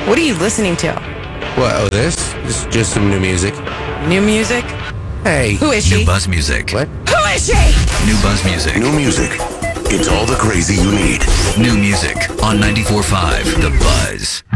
What are you listening to? What? Oh, this? This is just some new music. New music? Hey. Who is she? New Buzz Music. What? Who is she? New Buzz Music. New music. It's all the crazy you need. New music on 94.5 The Buzz.